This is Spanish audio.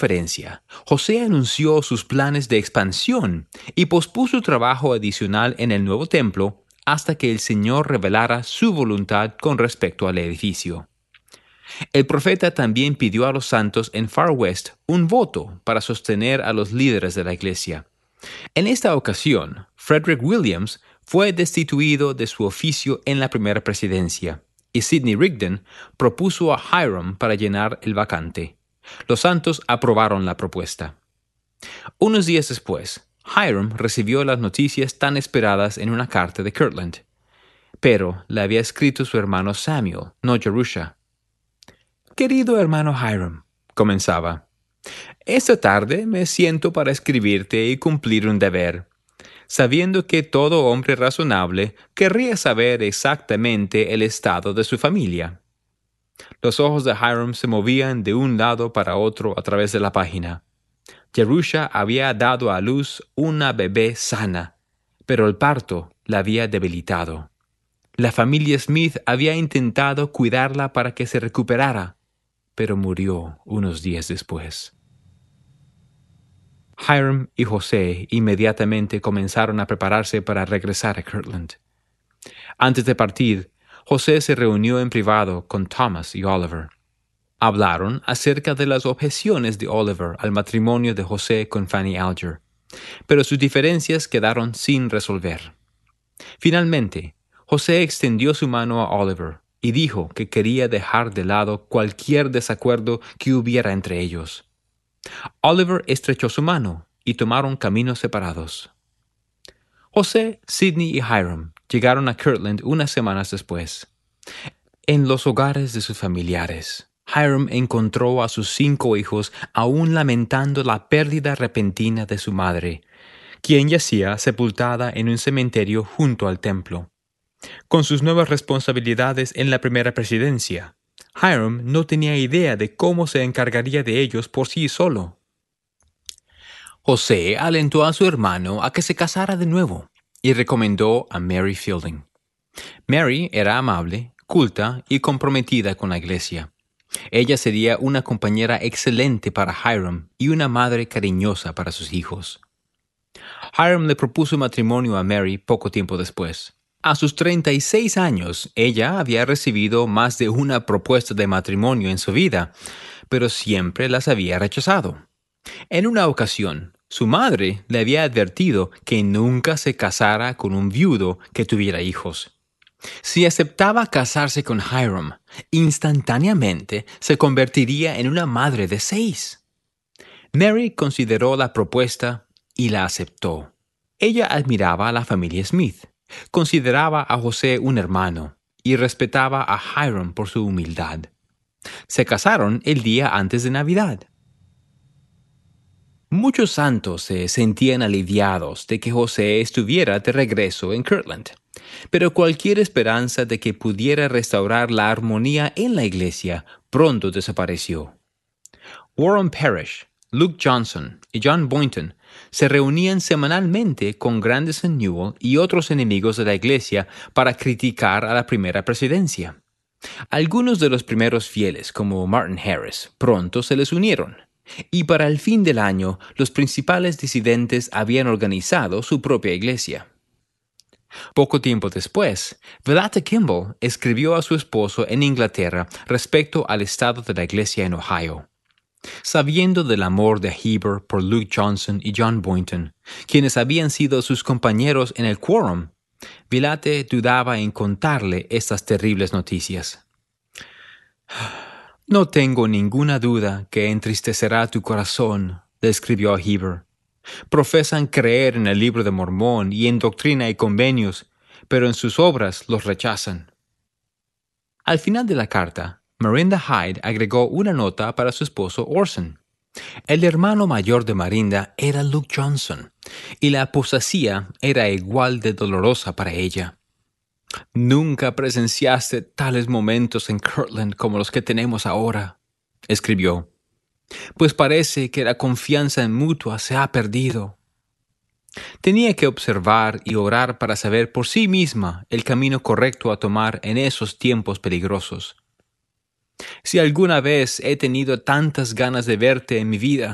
conferencia, José anunció sus planes de expansión y pospuso trabajo adicional en el nuevo templo hasta que el Señor revelara su voluntad con respecto al edificio. El profeta también pidió a los santos en Far West un voto para sostener a los líderes de la iglesia. En esta ocasión, Frederick Williams fue destituido de su oficio en la primera presidencia, y Sidney Rigdon propuso a Hiram para llenar el vacante. Los santos aprobaron la propuesta. Unos días después, Hiram recibió las noticias tan esperadas en una carta de Kirtland. Pero le había escrito su hermano Samuel, no Jerusha. «Querido hermano Hiram», comenzaba, «esta tarde me siento para escribirte y cumplir un deber, sabiendo que todo hombre razonable querría saber exactamente el estado de su familia». Los ojos de Hiram se movían de un lado para otro a través de la página. Jerusha había dado a luz una bebé sana, pero el parto la había debilitado. La familia Smith había intentado cuidarla para que se recuperara, pero murió unos días después. Hiram y José inmediatamente comenzaron a prepararse para regresar a Kirtland. Antes de partir, José se reunió en privado con Thomas y Oliver. Hablaron acerca de las objeciones de Oliver al matrimonio de José con Fanny Alger, pero sus diferencias quedaron sin resolver. Finalmente, José extendió su mano a Oliver y dijo que quería dejar de lado cualquier desacuerdo que hubiera entre ellos. Oliver estrechó su mano y tomaron caminos separados. José, Sidney y Hiram llegaron a Kirtland unas semanas después. En los hogares de sus familiares, Hiram encontró a sus 5 hijos aún lamentando la pérdida repentina de su madre, quien yacía sepultada en un cementerio junto al templo. Con sus nuevas responsabilidades en la primera presidencia, Hiram no tenía idea de cómo se encargaría de ellos por sí solo. José alentó a su hermano a que se casara de nuevo y recomendó a Mary Fielding. Mary era amable, culta y comprometida con la iglesia. Ella sería una compañera excelente para Hiram y una madre cariñosa para sus hijos. Hiram le propuso matrimonio a Mary poco tiempo después. A sus 36 años, ella había recibido más de una propuesta de matrimonio en su vida, pero siempre las había rechazado. En una ocasión, su madre le había advertido que nunca se casara con un viudo que tuviera hijos. Si aceptaba casarse con Hiram, instantáneamente se convertiría en una madre de 6. Mary consideró la propuesta y la aceptó. Ella admiraba a la familia Smith, consideraba a José un hermano y respetaba a Hiram por su humildad. Se casaron el día antes de Navidad. Muchos santos se sentían aliviados de que José estuviera de regreso en Kirtland, pero cualquier esperanza de que pudiera restaurar la armonía en la iglesia pronto desapareció. Warren Parrish, Luke Johnson y John Boynton se reunían semanalmente con Grandison Newell y otros enemigos de la iglesia para criticar a la primera presidencia. Algunos de los primeros fieles, como Martin Harris, pronto se les unieron, y para el fin del año los principales disidentes habían organizado su propia iglesia. Poco tiempo después, Velata Kimball escribió a su esposo en Inglaterra respecto al estado de la iglesia en Ohio. Sabiendo del amor de Heber por Luke Johnson y John Boynton, quienes habían sido sus compañeros en el quórum, Velate dudaba en contarle estas terribles noticias. «No tengo ninguna duda que entristecerá tu corazón», le escribió a Heber. «Profesan creer en el libro de Mormón y en doctrina y convenios, pero en sus obras los rechazan». Al final de la carta, Marinda Hyde agregó una nota para su esposo Orson. El hermano mayor de Marinda era Luke Johnson, y la apostasía era igual de dolorosa para ella. «Nunca presenciaste tales momentos en Kirtland como los que tenemos ahora», escribió, «pues parece que la confianza en mutua se ha perdido». Tenía que observar y orar para saber por sí misma el camino correcto a tomar en esos tiempos peligrosos. «Si alguna vez he tenido tantas ganas de verte en mi vida»,